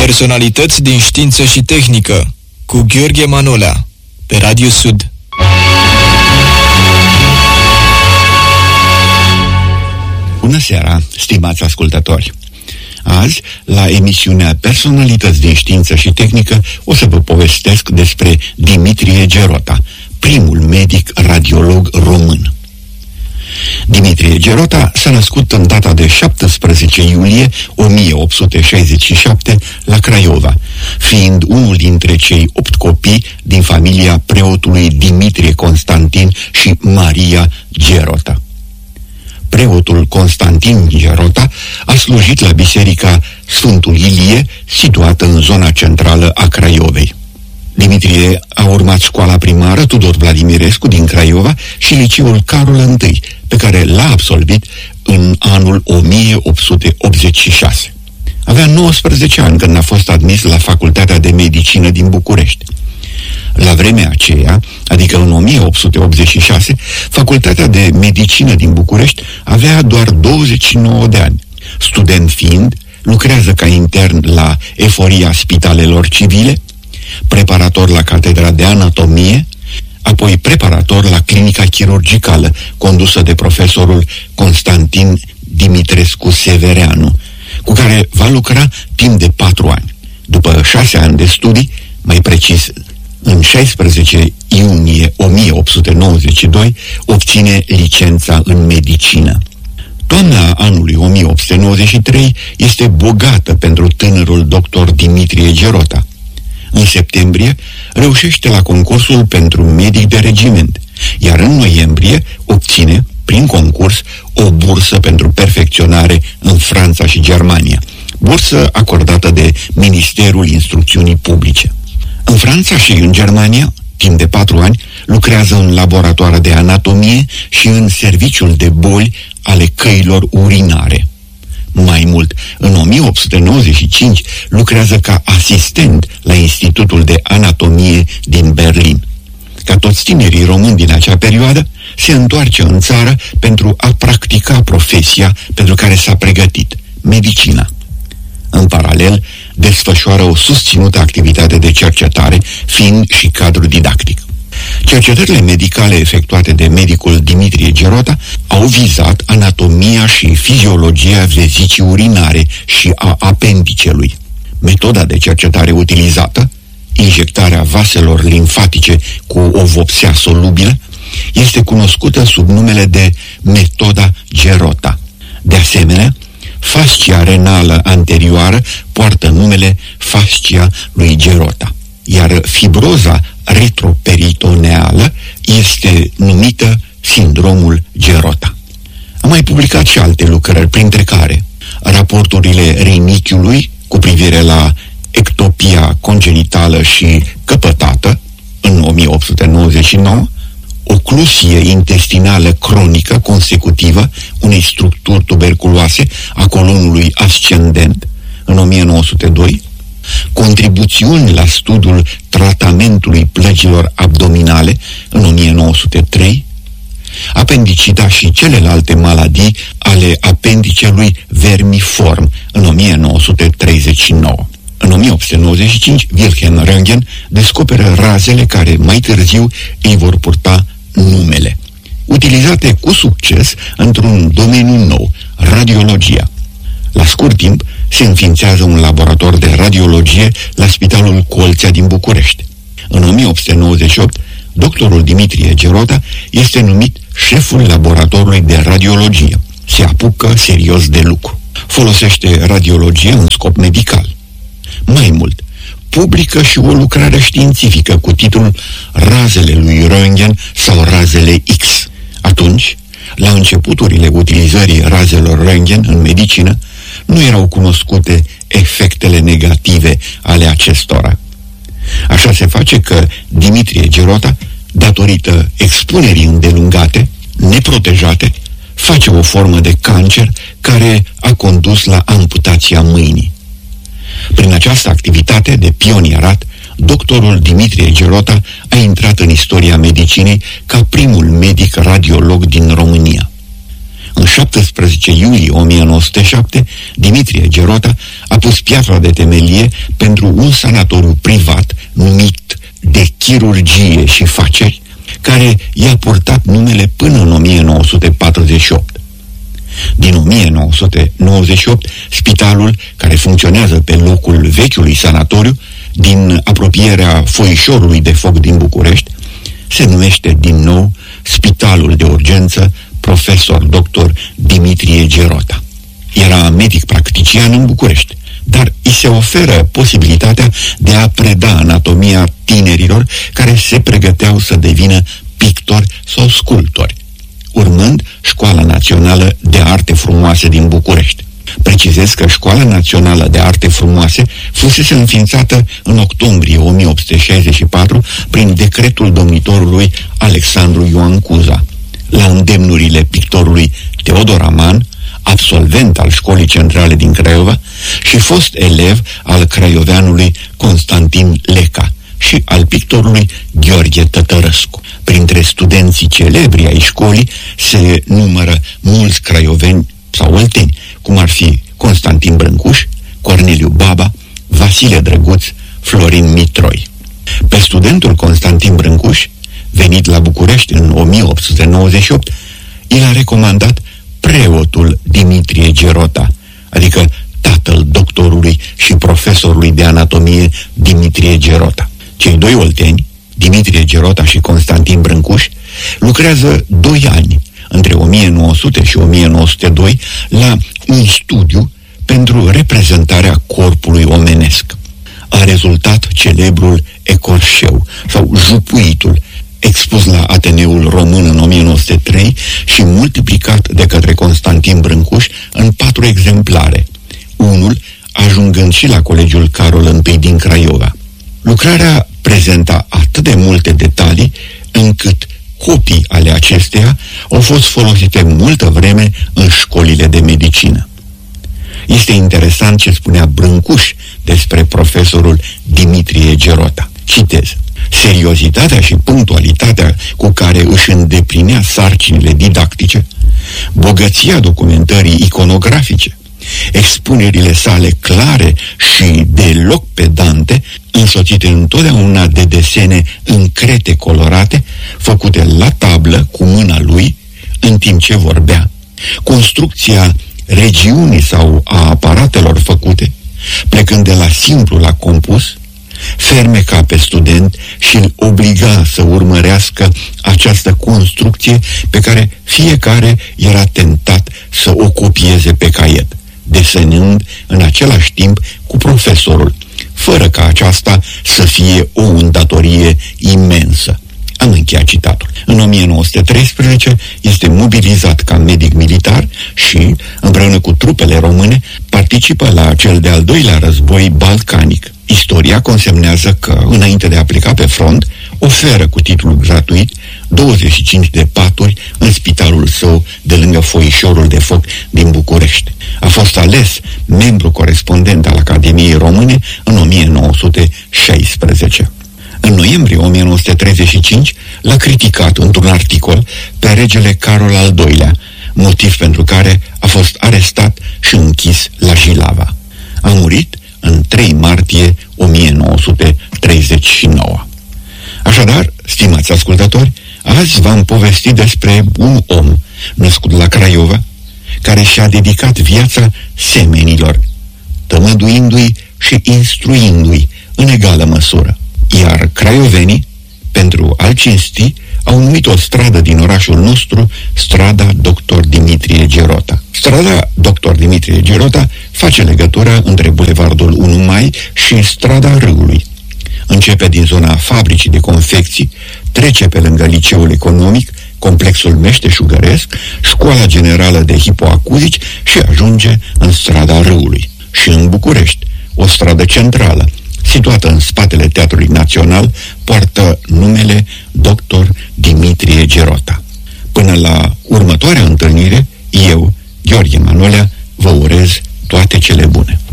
Personalități din știință și tehnică cu Gheorghe Manolea pe Radio Sud. Bună seara, stimați ascultători! Azi, la emisiunea Personalități din știință și tehnică, o să vă povestesc despre Dimitrie Gerota, primul medic radiolog român. Dimitrie Gerota s-a născut în data de 17 iulie 1867 la Craiova, fiind unul dintre cei 8 copii din familia preotului Dimitrie Constantin și Maria Gerota. Preotul Constantin Gerota a slujit la biserica Sfântul Ilie, situată în zona centrală a Craiovei. Dimitrie a urmat școala primară Tudor Vladimirescu din Craiova și liceul Carol I, pe care l-a absolvit în anul 1886. Avea 19 ani când a fost admis la Facultatea de Medicină din București. La vremea aceea, adică în 1886, Facultatea de Medicină din București avea doar 29 de ani. Student fiind, lucrează ca intern la eforia spitalelor civile, preparator la catedra de anatomie, apoi preparator la clinica chirurgicală, condusă de profesorul Constantin Dimitrescu Severeanu, cu care va lucra timp de 4 ani. După 6 ani de studii, mai precis în 16 iunie 1892, obține licența în medicină. Toamna anului 1893 este bogată pentru tânărul doctor Dimitrie Gerota. În septembrie reușește la concursul pentru medic de regiment, iar în noiembrie obține, prin concurs, o bursă pentru perfecționare în Franța și Germania, bursă acordată de Ministerul Instrucțiunii Publice. În Franța și în Germania, timp de 4 ani, lucrează în laboratoare de anatomie și în serviciul de boli ale căilor urinare. Mai mult, în 1895 lucrează ca asistent la Institutul de Anatomie din Berlin. Ca toți tinerii români din acea perioadă, se întoarce în țară pentru a practica profesia pentru care s-a pregătit, medicina. În paralel, desfășoară o susținută activitate de cercetare, fiind și cadru didactic. Cercetările medicale efectuate de medicul Dimitrie Gerota au vizat anatomia și fiziologia vezicii urinare și a apendicelui. Metoda de cercetare utilizată, injectarea vaselor limfatice cu o vopsea solubilă, este cunoscută sub numele de metoda Gerota. De asemenea, fascia renală anterioară poartă numele fascia lui Gerota, iar fibroza retroperitoneală este numită sindromul Gerota. A mai publicat și alte lucrări, printre care raporturile rinichiului cu privire la ectopia congenitală și căpătată în 1899, ocluzie intestinală cronică consecutivă unei structuri tuberculoase a colonului ascendent în 1902, contribuțiuni la studiul tratamentului plăgilor abdominale în 1903, apendicita și celelalte maladii ale apendicelui vermiform în 1939. În 1895, Wilhelm Röntgen descoperă razele care mai târziu îi vor purta numele, utilizate cu succes într-un domeniu nou, radiologia. La scurt timp, se înființează un laborator de radiologie la Spitalul Colțea din București. În 1898, doctorul Dimitrie Gerota este numit șeful laboratorului de radiologie. Se apucă serios de lucru. Folosește radiologie în scop medical. Mai mult, publică și o lucrare științifică cu titlul Razele lui Röntgen sau razele X. Atunci, la începuturile utilizării razelor Röntgen în medicină, nu erau cunoscute efectele negative ale acestora. Așa se face că Dimitrie Gerota, datorită expunerii îndelungate, neprotejate, face o formă de cancer care a condus la amputația mâinii. Prin această activitate de pionierat, doctorul Dimitrie Gerota a intrat în istoria medicinei ca primul medic radiolog din România. În 17 iulie 1907, Dimitrie Gerota a pus piatra de temelie pentru un sanatoriu privat numit de chirurgie și faceri, care i-a purtat numele până în 1948. Din 1998, spitalul, care funcționează pe locul vechiului sanatoriu, din apropierea Foișorului de Foc din București, se numește din nou Spitalul de Urgență Profesor Dr. Dimitrie Gerota. Era medic practician în București, dar îi se oferă posibilitatea de a preda anatomia tinerilor care se pregăteau să devină pictori sau sculptori, urmând Școala Națională de Arte Frumoase din București. Precizez că Școala Națională de Arte Frumoase fusese înființată în octombrie 1864 prin decretul domnitorului Alexandru Ioan Cuza, la îndemnurile pictorului Teodor Aman, absolvent al Școlii Centrale din Craiova și fost elev al craioveanului Constantin Leca și al pictorului Gheorghe Tătărăscu. Printre studenții celebri ai școlii se numără mulți craioveni sau olteni, cum ar fi Constantin Brâncuș, Corneliu Baba, Vasile Drăguț, Florin Mitroi. Pe studentul Constantin Brâncuș, venit la București în 1898, i l-a recomandat preotul Dimitrie Gerota, adică tatăl doctorului și profesorului de anatomie Dimitrie Gerota. Cei doi olteni, Dimitrie Gerota și Constantin Brâncuș, lucrează 2 ani, între 1900 și 1902, la un studiu pentru reprezentarea corpului omenesc. A rezultat celebrul ecorșeu sau jupuitul, expus la Ateneul Român în 1903 și multiplicat de către Constantin Brâncuș în 4 exemplare, unul ajungând și la Colegiul Carol I din Craiova. Lucrarea prezenta atât de multe detalii încât copii ale acesteia au fost folosite multă vreme în școlile de medicină. Este interesant ce spunea Brâncuș despre profesorul Dimitrie Gerota. Citez: seriozitatea și punctualitatea cu care își îndeplinea sarcinile didactice, bogăția documentării iconografice, expunerile sale clare și deloc pedante, însoțite întotdeauna de desene în crete colorate, făcute la tablă cu mâna lui în timp ce vorbea, construcția regiunii sau a aparatelor făcute, plecând de la simplu la compus, fermeca pe student și îl obliga să urmărească această construcție pe care fiecare era tentat să o copieze pe caiet, desenând în același timp cu profesorul, fără ca aceasta să fie o îndatorie imensă. Am încheiat citatul. În 1913 este mobilizat ca medic militar și, împreună cu trupele române, participă la cel de-al doilea război balcanic. Istoria consemnează că, înainte de a pleca pe front, oferă cu titlu gratuit 25 de paturi în spitalul său de lângă Foișorul de Foc din București. A fost ales membru corespondent al Academiei Române în 1916. În noiembrie 1935 l-a criticat într-un articol pe regele Carol al II-lea, motiv pentru care a fost arestat și închis la Jilava. A murit în 3 martie 1939. Așadar, stimați ascultători, azi v-am povestit despre un om născut la Craiova, care și-a dedicat viața semenilor, tămăduindu-i și instruindu-i în egală măsură. Iar craiovenii, pentru a-l cinsti, au numit o stradă din orașul nostru strada Dr. Dimitrie Gerota. Strada Dr. Dimitrie Gerota face legătura între Bulevardul 1 Mai și strada Râului. Începe din zona fabricii de confecții, trece pe lângă Liceul Economic, Complexul Meșteșugăresc, Școala Generală de Hipoacuzici și ajunge în strada Râului. Și în București, o stradă centrală, situată în spatele Teatrului Național, poartă numele Dr. Dimitrie Gerota. Până la următoarea întâlnire, eu, Gheorghe Manolea, vă urez toate cele bune.